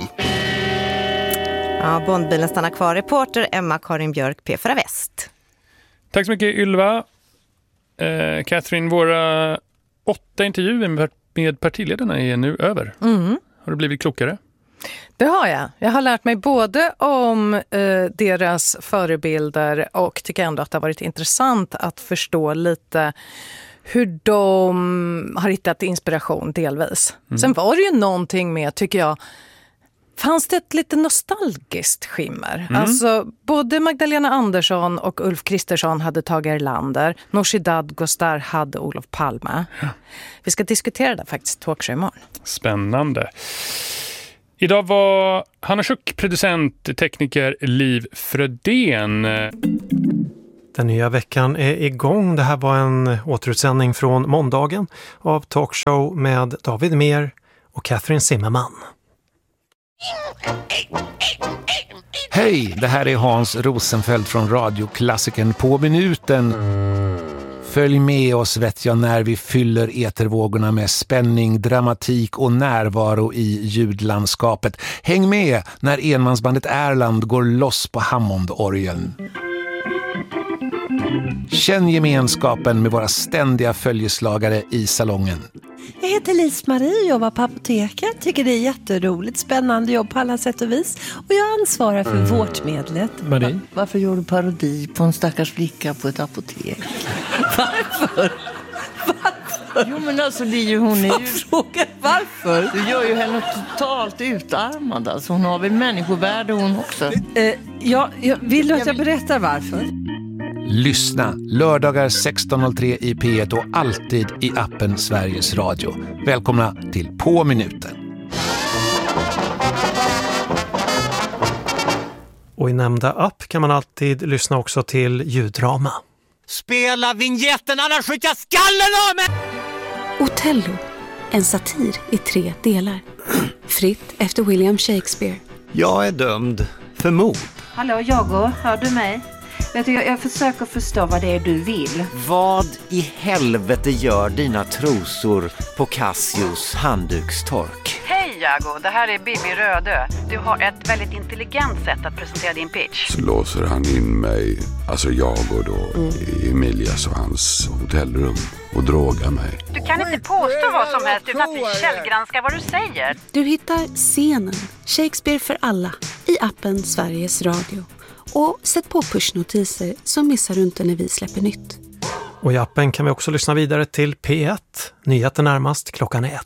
Ja, Bondbilen stannar kvar. Reporter Emma-Karin Björk, P4 Väst. Tack så mycket Ylva. Catherine, våra 8 intervjuer med partiledarna är nu över. Har du blivit klokare? Det har jag. Jag har lärt mig både om deras förebilder och tycker ändå att det har varit intressant att förstå lite hur de har hittat inspiration delvis. Sen var det ju någonting med, tycker jag, fanns det ett lite nostalgiskt skimmer. Alltså, både Magdalena Andersson och Ulf Kristersson hade Tage Erlander. Nooshi Dadgostar hade Olof Palme. Vi ska diskutera det faktiskt i Talkshow imorgon. Spännande. Idag var Hanna Schuck, producent, tekniker Liv Frödén. Den nya veckan är igång. Det här var en återutsändning från måndagen av Talkshow med David Mer och Catherine Zimmerman. Hej, det här är Hans Rosenfeldt från radioklassikern På minuten. Följ med oss vet jag när vi fyller etervågorna med spänning, dramatik och närvaro i ljudlandskapet. Häng med när enmansbandet Erland går loss på Hammondorgeln. Känn gemenskapen med våra ständiga följeslagare i salongen. Jag heter Lis-Marie och jobbar på apoteket. Tycker det är jätteroligt, spännande jobb på alla sätt och vis. Och jag ansvarar för vårdmedlet. Marie? Varför gör du parodi på en stackars flicka på ett apotek? Varför? Jo men alltså det är ju hon är ju... Fråga varför? Du gör ju henne totalt utarmad. Alltså hon har väl människovärde hon också. Jag vill du att jag berättar varför? Lyssna lördagar 16.03 i P1 och alltid i appen Sveriges Radio. Välkomna till På minuten. Och i nämnda app kan man alltid lyssna också till ljuddrama. Spela vignetten, annars skjuter jag skallen av mig! Othello, en satir i 3 delar. Fritt efter William Shakespeare. Jag är dömd för mord. Hallå, Jago, hör du mig? Vet du, jag försöker förstå vad det är du vill. Vad i helvete gör dina trosor på Cassios handdukstork? Hej Jago, det här är Bibi Rödö. Du har ett väldigt intelligent sätt att presentera din pitch. Så låser han in mig, alltså jag och då, i Emilias och hans hotellrum och drogar mig. Du kan inte påstå vad som helst utan att vi källgranskar vad du säger. Du hittar scenen Shakespeare för alla i appen Sveriges Radio. Och sätt på pushnotiser så missar du inte när vi släpper nytt. Och i appen kan vi också lyssna vidare till P1. Nyheter närmast klockan 1.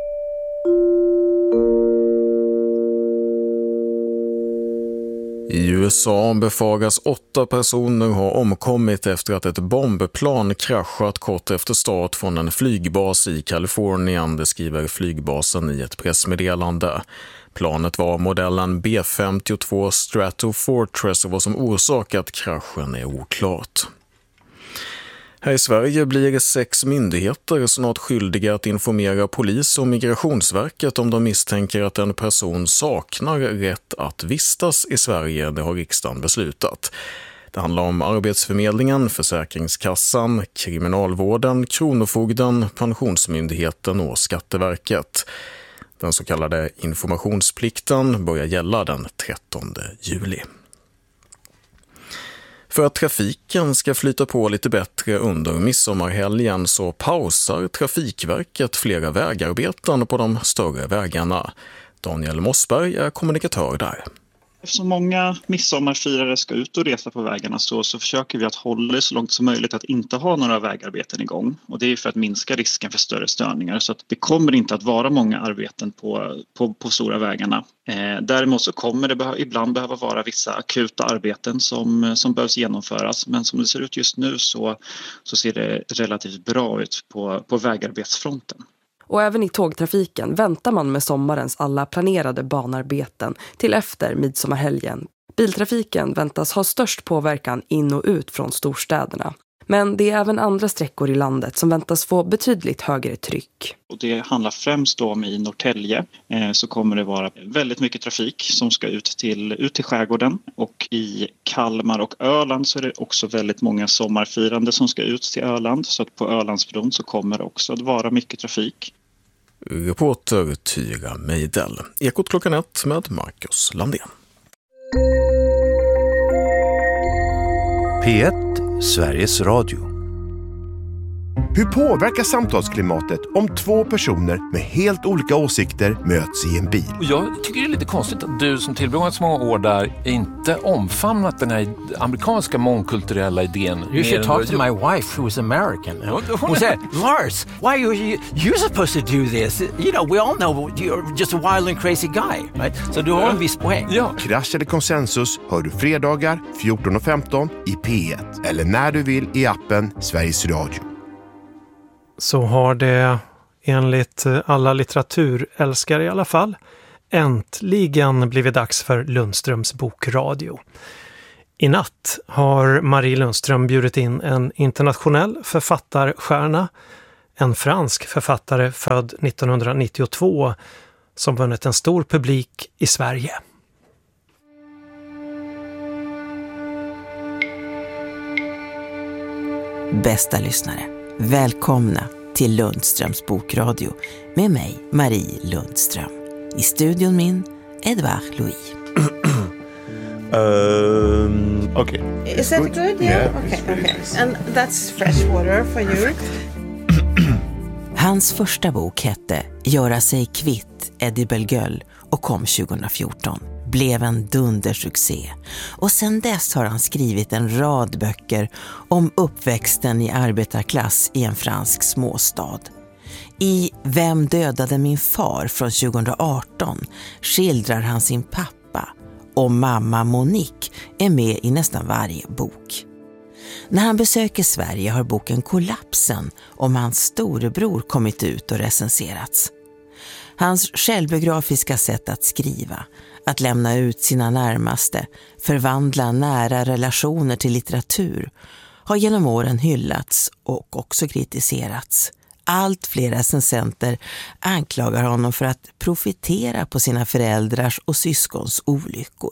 I USA befaras 8 personer ha omkommit efter att ett bombplan kraschat kort efter start från en flygbas i Kalifornien, det skriver flygbasen i ett pressmeddelande. Planet var modellen B-52 Stratofortress och vad som orsakat kraschen är oklart. Här i Sverige blir 6 myndigheter snart skyldiga att informera polis och Migrationsverket om de misstänker att en person saknar rätt att vistas i Sverige, det har riksdagen beslutat. Det handlar om Arbetsförmedlingen, Försäkringskassan, Kriminalvården, Kronofogden, Pensionsmyndigheten och Skatteverket. Den så kallade informationsplikten börjar gälla den 13 juli. För att trafiken ska flyta på lite bättre under midsommarhelgen så pausar Trafikverket flera vägarbeten på de större vägarna. Daniel Mossberg är kommunikatör där. Eftersom många midsommarfirare ska ut och resa på vägarna så försöker vi att hålla det så långt som möjligt att inte ha några vägarbeten igång. Och det är för att minska risken för större störningar. Så att det kommer inte att vara många arbeten på stora vägarna. Däremot så kommer det ibland behöva vara vissa akuta arbeten som behövs genomföras. Men som det ser ut just nu så ser det relativt bra ut på vägarbetsfronten. Och även i tågtrafiken väntar man med sommarens alla planerade banarbeten till efter midsommarhelgen. Biltrafiken väntas ha störst påverkan in och ut från storstäderna. Men det är även andra sträckor i landet som väntas få betydligt högre tryck. Och det handlar främst om i Norrtälje så kommer det vara väldigt mycket trafik som ska ut till skärgården. Och i Kalmar och Öland så är det också väldigt många sommarfirande som ska ut till Öland. Så att på Ölandsbron så kommer det också att vara mycket trafik. Reporter Tyra Meidel. Ekot klockan 1 med Marcus Landén. P1 Sveriges Radio. Hur påverkar samtalsklimatet om två personer med helt olika åsikter möts i en bil? Jag tycker det är lite konstigt att du som tillbringat så många år där inte omfamnat den här amerikanska mångkulturella idén. You should talk to my wife who's American. Who said, Lars, why are you supposed to do this? You know, we all know you're just a wild and crazy guy, right? Så du har en viss poäng. Ja. Krasch eller konsensus hör du fredagar 14:15 i P1 eller när du vill i appen Sveriges Radio. Så har det enligt alla litteraturälskare i alla fall äntligen blivit dags för Lundströms bokradio. I natt har Marie Lundström bjudit in en internationell författarstjärna, en fransk författare född 1992 som vunnit en stor publik i Sverige. Bästa lyssnare, välkomna till Lundströms bokradio med mig, Marie Lundström. I studion min, Edouard Louis. Okay. Is that good? Yeah. Okay. And that's fresh water for you. Hans första bok hette Göra sig kvitt Eddie Bellegueule och kom 2014. Blev en dundersuccé. Och sen dess har han skrivit en rad böcker om uppväxten i arbetarklass i en fransk småstad. I Vem dödade min far från 2018 skildrar han sin pappa, och mamma Monique är med i nästan varje bok. När han besöker Sverige har boken Kollapsen om hans storebror kommit ut och recenserats. Hans självbiografiska sätt att skriva, att lämna ut sina närmaste, förvandla nära relationer till litteratur, har genom åren hyllats och också kritiserats. Allt fler recensenter anklagar honom för att profitera på sina föräldrars och syskons olyckor.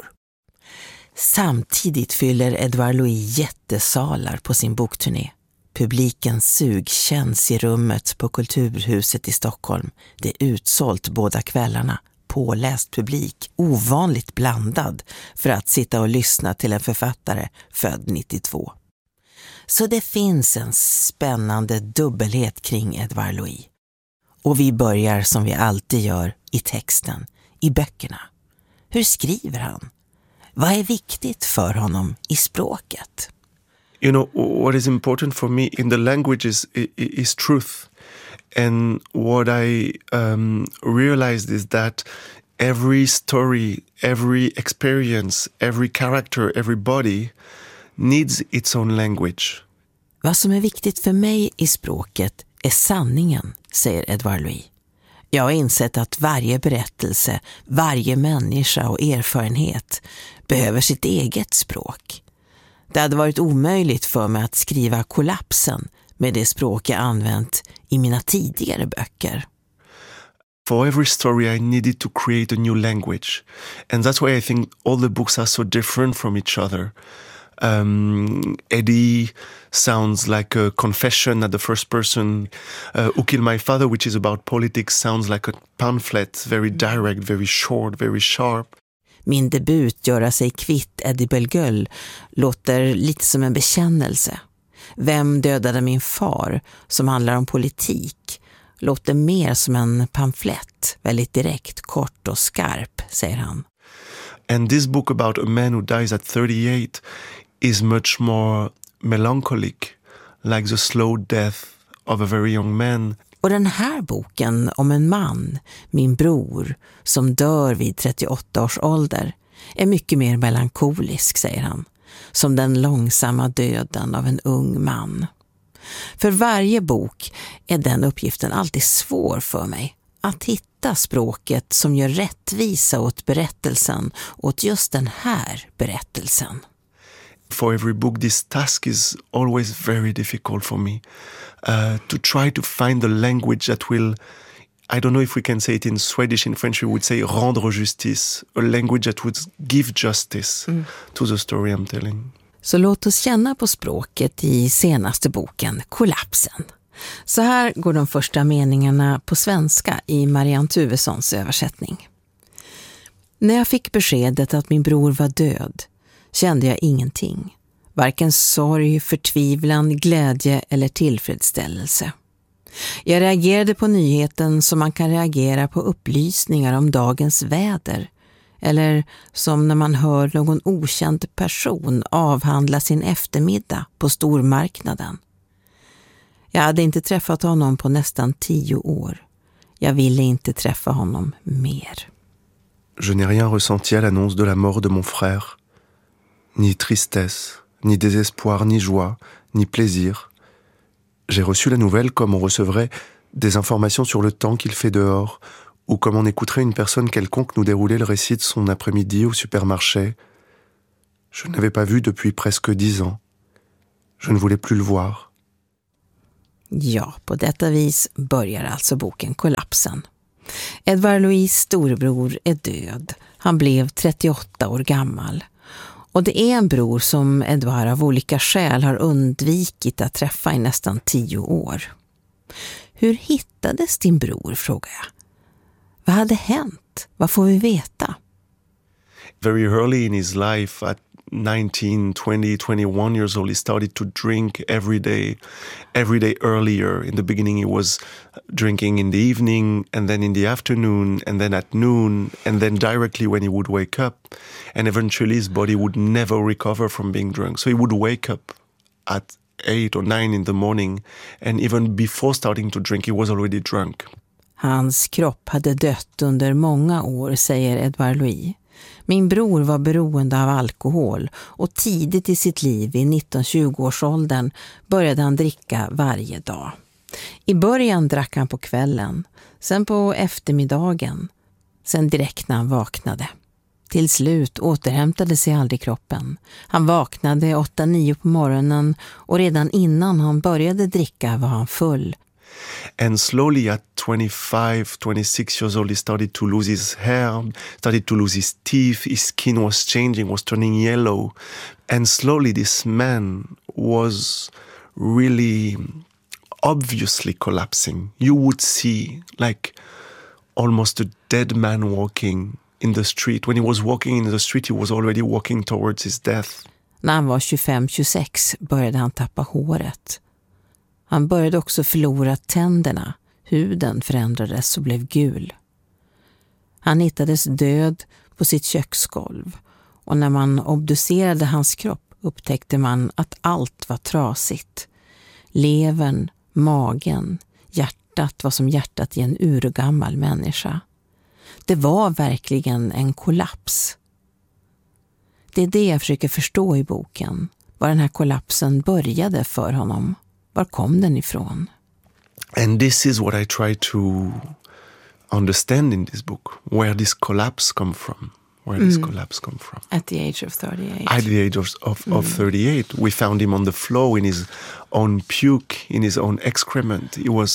Samtidigt fyller Edouard Louis jättesalar på sin bokturné. Publikens sug känns i rummet på Kulturhuset i Stockholm. Det är utsålt båda kvällarna. Påläst publik, ovanligt blandad för att sitta och lyssna till en författare född 92. Så det finns en spännande dubbelhet kring Edouard Louis. Och vi börjar som vi alltid gör i texten, i böckerna. Hur skriver han? Vad är viktigt för honom i språket? You know, what is important for me in the language is truth. And what I realized is that every story, every experience, every character, every body needs its own language. Vad som är viktigt för mig i språket är sanningen, säger Edouard Louis. Jag har insett att varje berättelse, varje människa och erfarenhet behöver sitt eget språk. Det hade varit omöjligt för mig att skriva Kollapsen med det språk jag använt i mina tidigare böcker. For every story I needed to create a new language. And that's why I think all the books are so different from each other. Eddie sounds like a confession at the first person. Who Killed My Father, which is about politics, sounds like a pamphlet, very direct, very short, very sharp. Min debut Göra sig kvitt Eddie Bellegueule låter lite som en bekännelse. Vem dödade min far, som handlar om politik, låter mer som en pamflett, väldigt direkt, kort och skarp, säger han. And this book about a man who dies at 38 is much more melancholic, like the slow death of a very young man. Och den här boken om en man, min bror, som dör vid 38 års ålder, är mycket mer melankolisk, säger han. Som den långsamma döden av en ung man. För varje bok är den uppgiften alltid svår för mig. Att hitta språket som gör rättvisa åt berättelsen, åt just den här berättelsen. For every book, this task is always very difficult for me. To try to find the language that will, I don't know if we can say it in Swedish, in French we would say rendre justice, a language that would give justice to the story I'm telling. Så låt oss känna på språket i senaste boken, Kollapsen. Så här går de första meningarna på svenska i Marianne Tuvessons översättning. När jag fick beskedet att min bror var död kände jag ingenting. Varken sorg, förtvivlan, glädje eller tillfredsställelse. Jag reagerade på nyheten som man kan reagera på upplysningar om dagens väder. Eller som när man hör någon okänd person avhandla sin eftermiddag på stormarknaden. Jag hade inte träffat honom på nästan 10 år. Jag ville inte träffa honom mer. Je n'ai rien ressenti à l'annonce de la mort de mon frère. Ni tristesse, ni désespoir, ni joie, ni plaisir. J'ai reçu la nouvelle comme on recevrait des informations sur le temps qu'il fait dehors, ou comme on écouterait une personne quelconque nous dérouler le récit de son après-midi au supermarché. Je ne l'avais pas vu depuis presque 10 ans. Je ne voulais plus le voir. Ja, på detta vis börjar alltså boken Kollapsen. Edvard Louis storebror är död. Han blev 38 år gammal. Och det är en bror som Edvard av olika skäl har undvikit att träffa i nästan 10 år. Hur hittades din bror, frågar jag. Vad hade hänt? Vad får vi veta? Very early in his life, at 19, 20, 21 years old, he started to drink every day earlier. In the beginning he was drinking in the evening, and then in the afternoon, and then at noon, and then directly when he would wake up. And eventually his body would never recover from being drunk. So he would wake up at 8 or 9 in the morning, and even before starting to drink he was already drunk. Hans kropp hade dött under många år, säger Edvard Louis. Min bror var beroende av alkohol och tidigt i sitt liv i 19-20-årsåldern började han dricka varje dag. I början drack han på kvällen, sen på eftermiddagen, sen direkt när han vaknade. Till slut återhämtade sig aldrig kroppen. Han vaknade 8-9 på morgonen och redan innan han började dricka var han full. And slowly at 25, 26 years old, he started to lose his hair, started to lose his teeth, his skin was changing, was turning yellow. And slowly this man was really obviously collapsing. You would see like almost a dead man walking in the street. When he was walking in the street, he was already walking towards his death. När han var 25-26 började han tappa håret. Han började också förlora tänderna. Huden förändrades och blev gul. Han hittades död på sitt köksgolv. Och när man obducerade hans kropp upptäckte man att allt var trasigt. Levern, magen, hjärtat var som hjärtat i en urgammal människa. Det var verkligen en kollaps. Det är det jag försöker förstå i boken. Var den här kollapsen började för honom. Var kom den ifrån? And this is what I try to understand in this book. Where this collapse come from. Collapse come from. At the age of 38. At the age of 38. We found him on the floor in his own puke, in his own excrement.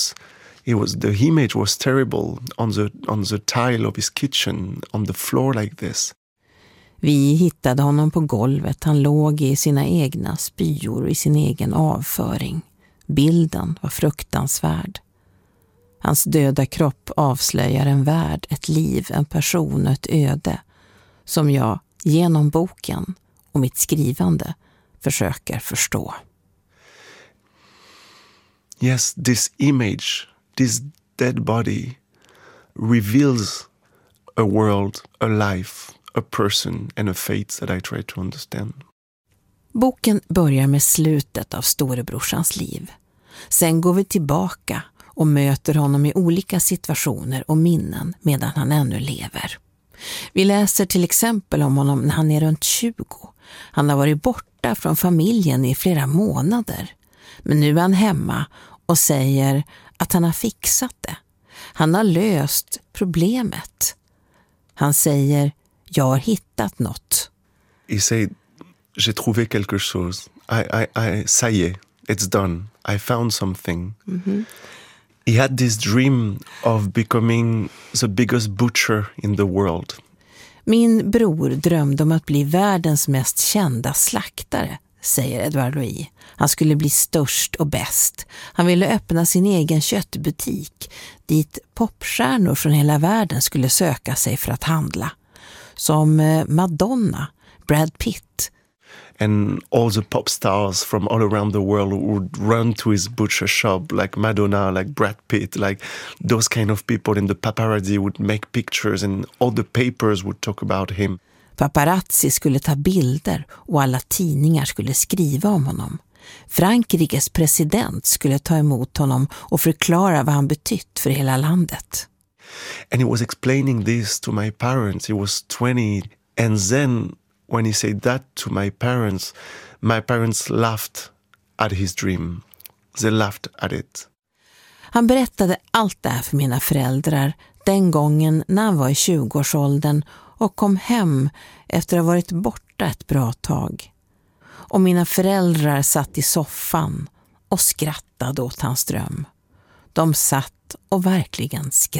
The image was terrible on the tile of his kitchen, on the floor like this. Vi hittade honom på golvet. Han låg i sina egna spyor och i sin egen avföring. Bilden var fruktansvärd. Hans döda kropp avslöjar en värld, ett liv, en person och ett öde som jag genom boken och mitt skrivande försöker förstå. Yes, this image, this dead body reveals a world, a life, a person and a fate that I try to understand. Boken börjar med slutet av storebrorsans liv. Sen går vi tillbaka och möter honom i olika situationer och minnen medan han ännu lever. Vi läser till exempel om honom när han är runt 20. Han har varit borta från familjen i flera månader. Men nu är han hemma och säger att han har fixat det. Han har löst problemet. Han säger, jag har hittat något. He said, j'ai trouvé quelque chose. Ça y est, it's done. I found something. Mm-hmm. He had this dream of becoming the biggest butcher in the world. Min bror drömde om att bli världens mest kända slaktare, säger Edvard Louis. Han skulle bli störst och bäst. Han ville öppna sin egen köttbutik dit popstjärnor från hela världen skulle söka sig för att handla. Som Madonna, Brad Pitt. And all the pop stars from all around the world would run to his butcher shop, like Madonna, like Brad Pitt, like those kind of people. And the paparazzi would make pictures and all the papers would talk about him. Paparazzi skulle ta bilder och alla tidningar skulle skriva om honom. Frankrikes president skulle ta emot honom och förklara vad han betytt för hela landet. And he was explaining this to my parents. He was 20. And then when he said that to my parents laughed at his dream. They laughed at it. Han berättade allt det här för mina föräldrar den gången när han var i 20-årsåldern och kom hem efter att ha varit borta ett bra tag. Och mina föräldrar satt i soffan och skrattade åt hans dröm. De satt och verkligen skrattade.